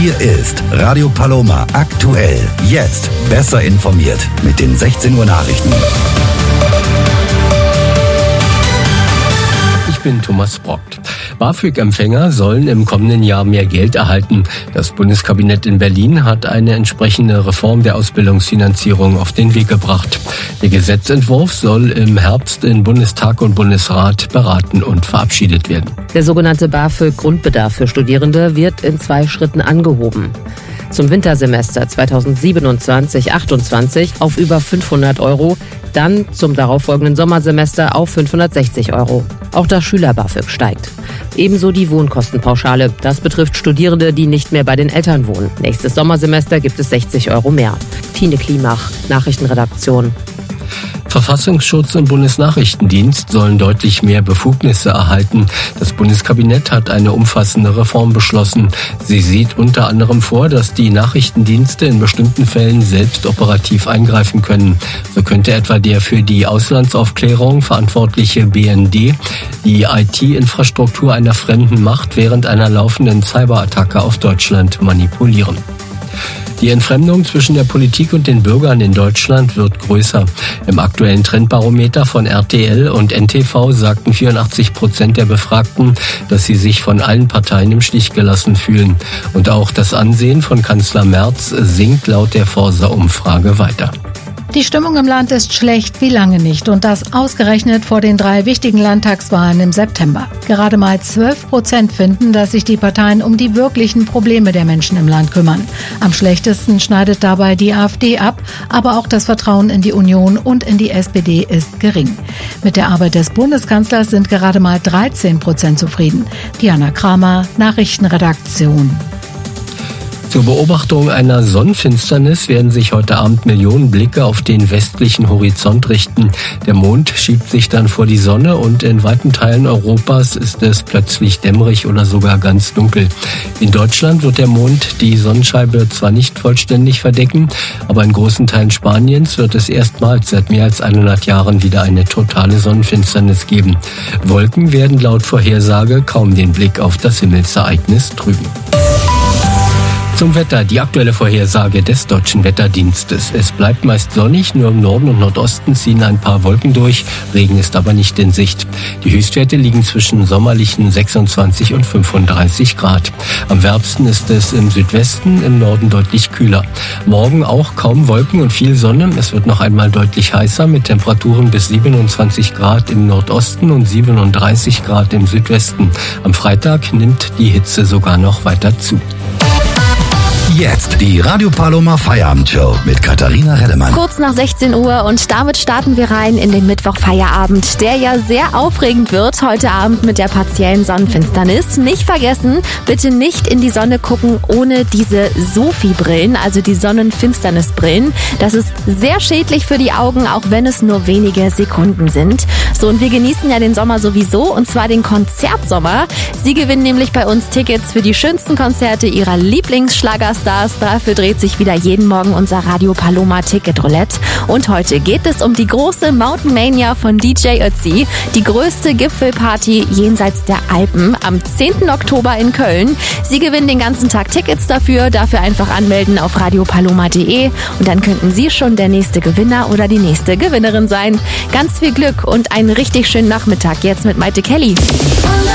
Hier ist Radio Paloma aktuell. Jetzt besser informiert mit den 16 Uhr Nachrichten. Ich bin Thomas Brockt. BAföG-Empfänger sollen im kommenden Jahr mehr Geld erhalten. Das Bundeskabinett in Berlin hat eine entsprechende Reform der Ausbildungsfinanzierung auf den Weg gebracht. Der Gesetzentwurf soll im Herbst in Bundestag und Bundesrat beraten und verabschiedet werden. Der sogenannte BAföG-Grundbedarf für Studierende wird in 2 Schritten angehoben. Zum Wintersemester 2027/28 auf über 500 €, dann zum darauffolgenden Sommersemester auf 560 €. Auch das Schüler-BAföG steigt. Ebenso die Wohnkostenpauschale. Das betrifft Studierende, die nicht mehr bei den Eltern wohnen. Nächstes Sommersemester gibt es 60 € mehr. Tine Klimach, Nachrichtenredaktion. Verfassungsschutz und Bundesnachrichtendienst sollen deutlich mehr Befugnisse erhalten. Das Bundeskabinett hat eine umfassende Reform beschlossen. Sie sieht unter anderem vor, dass die Nachrichtendienste in bestimmten Fällen selbst operativ eingreifen können. So könnte etwa der für die Auslandsaufklärung verantwortliche BND die IT-Infrastruktur einer fremden Macht während einer laufenden Cyberattacke auf Deutschland manipulieren. Die Entfremdung zwischen der Politik und den Bürgern in Deutschland wird größer. Im aktuellen Trendbarometer von RTL und NTV sagten 84% der Befragten, dass sie sich von allen Parteien im Stich gelassen fühlen. Und auch das Ansehen von Kanzler Merz sinkt laut der Forsa-Umfrage weiter. Die Stimmung im Land ist schlecht wie lange nicht und das ausgerechnet vor den 3 wichtigen Landtagswahlen im September. Gerade mal 12% finden, dass sich die Parteien um die wirklichen Probleme der Menschen im Land kümmern. Am schlechtesten schneidet dabei die AfD ab, aber auch das Vertrauen in die Union und in die SPD ist gering. Mit der Arbeit des Bundeskanzlers sind gerade mal 13% zufrieden. Diana Kramer, Nachrichtenredaktion. Zur Beobachtung einer Sonnenfinsternis werden sich heute Abend Millionen Blicke auf den westlichen Horizont richten. Der Mond schiebt sich dann vor die Sonne und in weiten Teilen Europas ist es plötzlich dämmerig oder sogar ganz dunkel. In Deutschland wird der Mond die Sonnenscheibe zwar nicht vollständig verdecken, aber in großen Teilen Spaniens wird es erstmals seit mehr als 100 Jahren wieder eine totale Sonnenfinsternis geben. Wolken werden laut Vorhersage kaum den Blick auf das Himmelsereignis trüben. Zum Wetter, die aktuelle Vorhersage des Deutschen Wetterdienstes. Es bleibt meist sonnig, nur im Norden und Nordosten ziehen ein paar Wolken durch. Regen ist aber nicht in Sicht. Die Höchstwerte liegen zwischen sommerlichen 26 und 35 Grad. Am wärmsten ist es im Südwesten, im Norden deutlich kühler. Morgen auch kaum Wolken und viel Sonne. Es wird noch einmal deutlich heißer mit Temperaturen bis 27 Grad im Nordosten und 37 Grad im Südwesten. Am Freitag nimmt die Hitze sogar noch weiter zu. Jetzt die Radio Paloma Feierabend-Show mit Katharina Reddemann. Kurz nach 16 Uhr und damit starten wir rein in den Mittwoch-Feierabend, der ja sehr aufregend wird heute Abend mit der partiellen Sonnenfinsternis. Nicht vergessen, bitte nicht in die Sonne gucken ohne diese Sophie-Brillen, also die Sonnenfinsternisbrillen. Das ist sehr schädlich für die Augen, auch wenn es nur wenige Sekunden sind. So, und wir genießen ja den Sommer sowieso, und zwar den Konzertsommer. Sie gewinnen nämlich bei uns Tickets für die schönsten Konzerte ihrer Lieblingsschlagerstars. Dafür dreht sich wieder jeden Morgen unser Radio Paloma Ticket Roulette. Und heute geht es um die große Mountain Mania von DJ Ötzi, die größte Gipfelparty jenseits der Alpen am 10. Oktober in Köln. Sie gewinnen den ganzen Tag Tickets dafür einfach anmelden auf radiopaloma.de und dann könnten Sie schon der nächste Gewinner oder die nächste Gewinnerin sein. Ganz viel Glück und einen richtig schönen Nachmittag jetzt mit Maite Kelly.